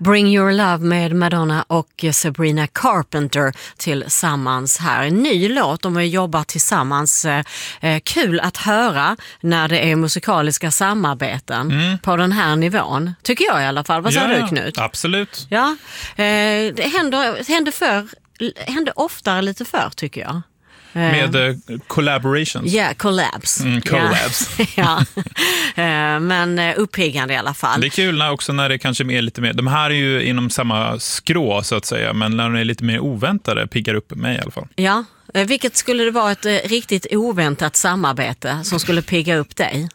Bring Your Love med Madonna och Sabrina Carpenter tillsammans här. En ny låt, de har jobbat tillsammans. Kul att höra när det är musikaliska samarbeten på den här nivån. Tycker jag i alla fall. Vad säger du, Knut? Absolut. Ja, det händer oftare lite för, tycker jag. Med collaborations. Ja, collabs. Collabs. Ja. Men uppiggande i alla fall. Det är kul också när det kanske är lite mer, de här är ju inom samma skrå så att säga, men när de är lite mer oväntade piggar upp mig i alla fall. Ja, vilket skulle det vara ett riktigt oväntat samarbete som skulle pigga upp dig?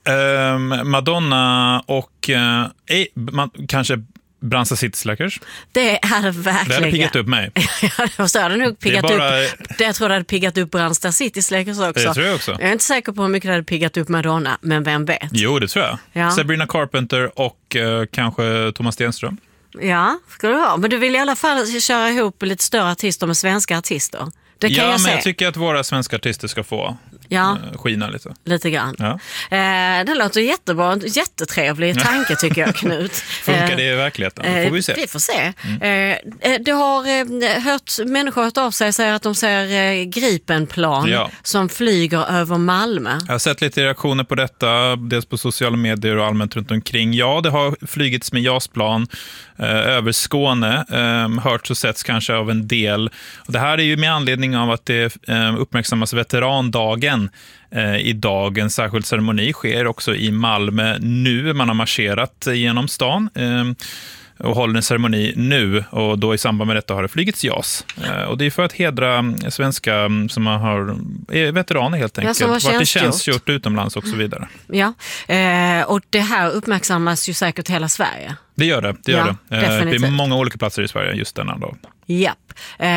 Madonna och kanske Brandsta City Slickers. Det hade verkligen... Det hade piggat upp mig. Ja, så hade nog piggat upp... Jag tror det hade piggat upp Brandsta City Slickers också. Det tror jag också. Jag är inte säker på hur mycket det hade piggat upp Madonna, men vem vet? Jo, det tror jag. Ja. Sabrina Carpenter och kanske Thomas Stenström. Ja, ska du ha. Men du vill i alla fall köra ihop lite större artister med svenska artister. Det kan jag men se. jag tycker att våra svenska artister ska få skina lite. Lite grann. Ja. Det låter jättebra. En jättetrevlig tanke tycker jag, Knut. Funkar det i verkligheten? Får vi se. Vi får se. Det har människor hört av sig och säger att de ser Gripenplan som flyger över Malmö. Jag har sett lite reaktioner på detta, dels på sociala medier och allmänt runt omkring. Ja, det har flygits med JAS-plan över Skåne. Hörts och setts kanske av en del. Och det här är ju med anledning av att det uppmärksammas veterandagen idag. En särskild ceremoni sker också i Malmö nu. Man har marscherat genom stan och håller en ceremoni nu, och då i samband med detta har det flygits JAS. Och det är för att hedra svenska som är veteraner helt enkelt. Vart det tjänstgjort utomlands och så vidare. Ja, och det här uppmärksammas ju säkert hela Sverige. Det gör det. Det är många olika platser i Sverige just denna dag. Japp.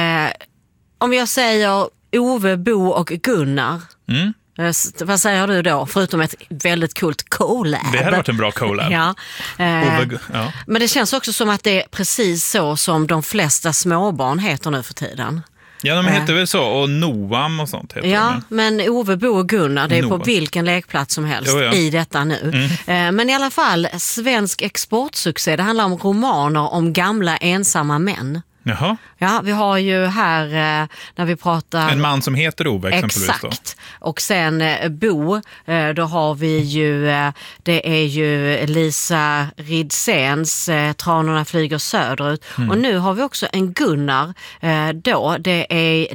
Om jag säger Ove, Bo och Gunnar, vad säger du då? Förutom ett väldigt coolt collab. Det hade varit en bra collab. Ja. Men det känns också som att det är precis så som de flesta småbarn heter nu för tiden. Ja, de heter väl så. Och Noam och sånt heter de. Men Ove, Bo och Gunnar, det är Noam. På vilken lekplats som helst i detta nu. Men i alla fall, svensk exportsuccé. Det handlar om romaner om gamla ensamma män. Jaha. Ja, vi har ju här när vi pratar... En man som heter Ove exempelvis. Exakt. Och sen Bo, då har vi ju, det är ju Lisa Ridsens Tranorna flyger söderut. Och nu har vi också en Gunnar då. Det är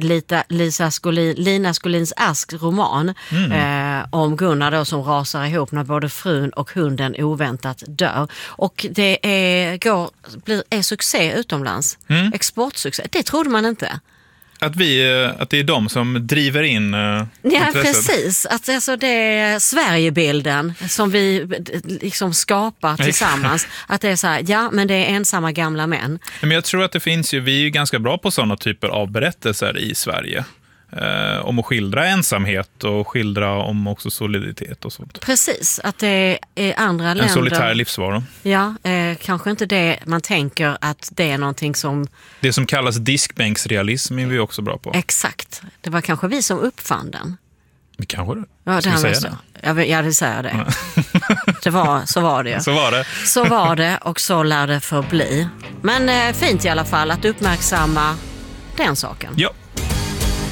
Lina Skolins Ask roman om Gunnar då som rasar ihop när både frun och hunden oväntat dör. Och det är succé utomlands. Exportsuccé. Det trodde man inte. Att det är de som driver in intresset. Precis. Alltså det är Sverigebilden som vi liksom skapar tillsammans. Att det är så här, men det är ensamma gamla män. Men jag tror att det finns vi är ju ganska bra på sådana typer av berättelser i Sverige. Om att skildra ensamhet och skildra om också soliditet och sånt. Precis, att det är andra länder. En solitär livsvaro. Ja, kanske inte det man tänker att det är någonting som... Det som kallas diskbänksrealism är vi också bra på. Exakt, det var kanske vi som uppfann den. Vi kanske det. Ja, det säga det? Jag vill säga det. Så var det. Så var det och så lär det förbli. Men fint i alla fall att uppmärksamma den saken. Ja.